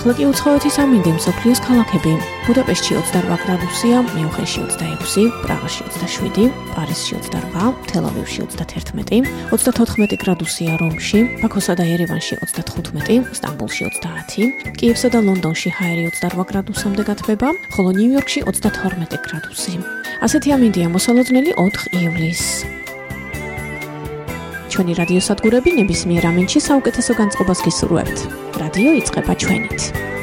ახლა კი უცხოეთის ამინდი მსოფლიოს ქალაქები. ბუდაპეშტში 28 გრადუსია, მიუნხენში 26, პრაღაში 27, პარიზში 28, თელ-ავივში 31, 34 გრადუსია რომში, ბაქოსა და ერევანში 35, სტამბოლში 30, კიევსა და ლონდონში ჰაერი 28 გრადუსამდე გათბება, ხოლო ნიუ-იორკში 32 გრადუსი. ასეთი ამინდია მოსალოდნელი 4 ივლისს. ჩვენი რადიოსადგურები ნებისმიერ ამინდში საუკეთესო განწყობას გისურვებთ. რადიო იწყება ჩვენით.